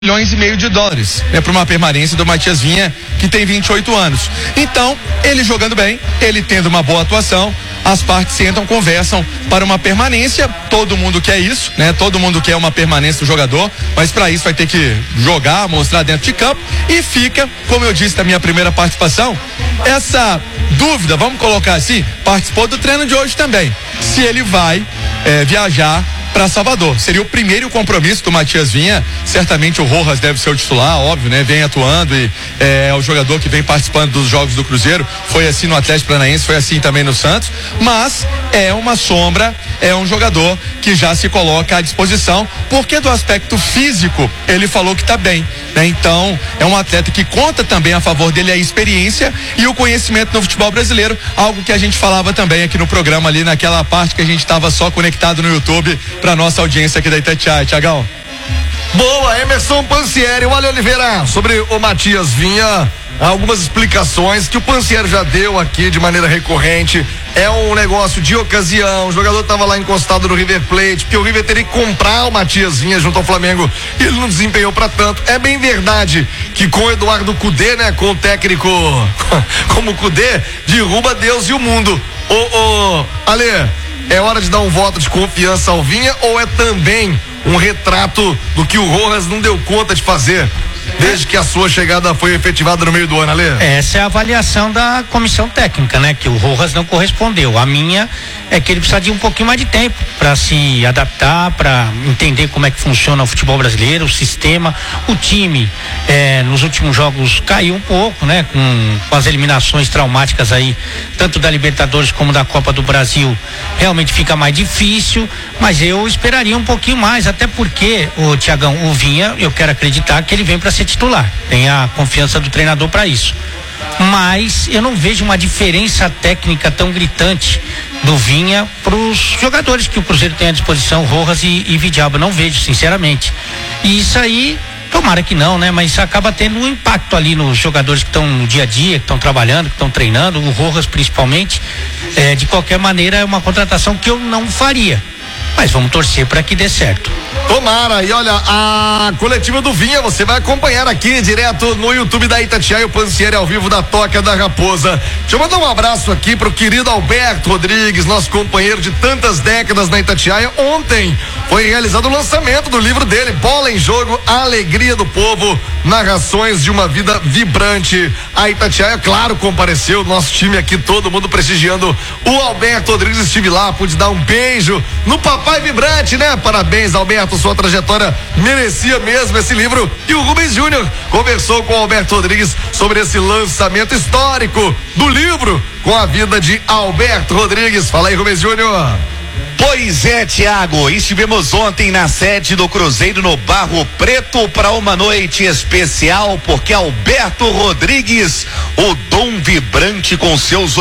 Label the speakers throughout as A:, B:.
A: milhões e meio de dólares, né, para uma permanência do Matias Vinha, que tem 28 anos. Então, ele jogando bem, ele tendo uma boa atuação, as partes sentam, conversam para uma permanência. Todo mundo quer isso, né? Todo mundo quer uma permanência do jogador, mas para isso vai ter que jogar, mostrar dentro de campo, e fica, como eu disse na minha primeira participação, essa dúvida, vamos colocar assim, participou do treino de hoje também, se ele vai viajar para Salvador. Seria o primeiro compromisso do Matias Vinha. Certamente o Rojas deve ser o titular, óbvio, né? Vem atuando e é o jogador que vem participando dos jogos do Cruzeiro. Foi assim no Atlético Paranaense, foi assim também no Santos. Mas é uma sombra, é um jogador que já se coloca à disposição, porque do aspecto físico ele falou que tá bem, né? Então é um atleta que conta também a favor dele a experiência e o conhecimento no futebol brasileiro, algo que a gente falava também aqui no programa, ali naquela parte que a gente estava só conectado no YouTube, para nossa audiência aqui da Itatiaia. Tiagão.
B: Boa, Emerson Pansieri. Olha, Oliveira, sobre o Matias Vinha, algumas explicações que o Pansieri já deu aqui de maneira recorrente. É um negócio de ocasião, o jogador estava lá encostado no River Plate, porque o River teria que comprar o Matias Vinha junto ao Flamengo e ele não desempenhou para tanto. É bem verdade que com o Eduardo Cudê, né, com o técnico como o Cudê, derruba Deus e o mundo. Ale, é hora de dar um voto de confiança ao Vinha, ou é também um retrato do que o Rojas não deu conta de fazer desde que a sua chegada foi efetivada no meio do ano, Ale?
C: Essa é a avaliação da comissão técnica, né? Que o Rojas não correspondeu. A minha é que ele precisa de um pouquinho mais de tempo para se adaptar, para entender como é que funciona o futebol brasileiro, o sistema. O time nos últimos jogos caiu um pouco, né? Com as eliminações traumáticas aí, tanto da Libertadores como da Copa do Brasil, realmente fica mais difícil, mas eu esperaria um pouquinho mais, até porque o Tiagão, o Vinha, eu quero acreditar que ele vem para ser titular, tem a confiança do treinador para isso, mas eu não vejo uma diferença técnica tão gritante do Vinha para os jogadores que o Cruzeiro tem à disposição, Rojas e Vidalba. Não vejo, sinceramente, e isso aí, tomara que não, né? Mas isso acaba tendo um impacto ali nos jogadores que estão no dia a dia, que estão trabalhando, que estão treinando, o Rojas principalmente. De qualquer maneira, é uma contratação que eu não faria, mas vamos torcer para que dê certo.
B: Tomara. E olha, a coletiva do Vinha você vai acompanhar aqui direto no YouTube da Itatiaia, o Pansieri ao vivo da Toca da Raposa. Deixa eu mandar um abraço aqui pro querido Alberto Rodrigues, nosso companheiro de tantas décadas na Itatiaia. Ontem foi realizado o lançamento do livro dele, Bola em Jogo, a Alegria do Povo, narrações de uma vida vibrante. A Itatiaia, claro, compareceu, nosso time aqui, todo mundo prestigiando o Alberto Rodrigues. Estive lá, pude dar um beijo no papai vibrante, né? Parabéns, Alberto, sua trajetória merecia mesmo esse livro. E o Rubens Júnior conversou com o Alberto Rodrigues sobre esse lançamento histórico do livro com a vida de Alberto Rodrigues. Fala aí, Rubens Júnior.
D: Pois é, Tiago, estivemos ontem na sede do Cruzeiro no Barro Preto para uma noite especial, porque Alberto Rodrigues, o dom vibrante com seus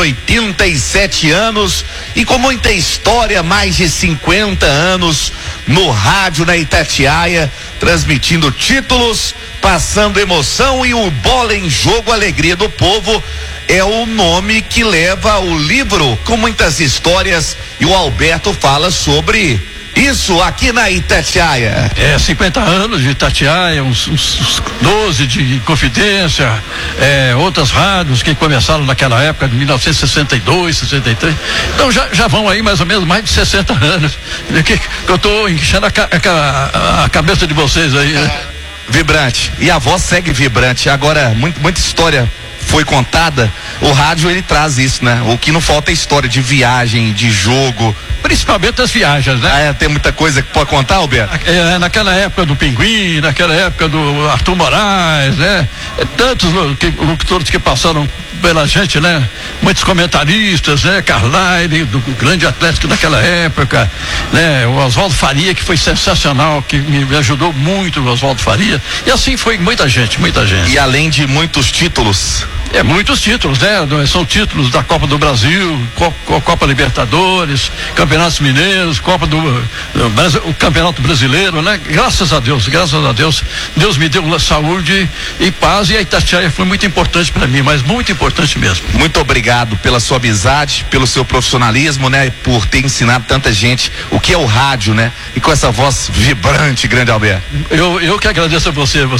D: 87 anos e com muita história, mais de 50 anos no rádio na Itatiaia, transmitindo títulos, passando emoção, e o Bola em Jogo, Alegria do Povo é o nome que leva o livro com muitas histórias, e o Alberto fala sobre isso aqui na Itatiaia.
E: 50 anos de Itatiaia, uns 12 de Confidência, outras rádios que começaram naquela época de 1962, 63. Então já vão aí mais ou menos mais de 60 anos que eu tô enchendo a cabeça de vocês aí, né?
D: Vibrante. E a voz segue vibrante. Agora, muita história foi contada. O rádio, ele traz isso, né? O que não falta é história de viagem, de jogo.
E: Principalmente as viagens, né?
D: Tem muita coisa que pode contar, Alberto?
E: Naquela época do Pinguim, naquela época do Arthur Moraes, né? Tantos locutores que passaram pela gente, né? Muitos comentaristas, né? Carlyle, do grande Atlético daquela época, né? O Oswaldo Faria, que foi sensacional, que me ajudou muito, o Oswaldo Faria, e assim foi muita gente.
D: E além de muitos títulos,
E: Muitos títulos, né? São títulos da Copa do Brasil, Copa Libertadores, Campeonatos Mineiros, o Campeonato Brasileiro, né? Graças a Deus, Deus me deu saúde e paz, e a Itatiaia foi muito importante para mim, mas muito importante mesmo.
D: Muito obrigado pela sua amizade, pelo seu profissionalismo, né? Por ter ensinado tanta gente o que é o rádio, né? E com essa voz vibrante, grande Alberto.
E: Eu que agradeço a você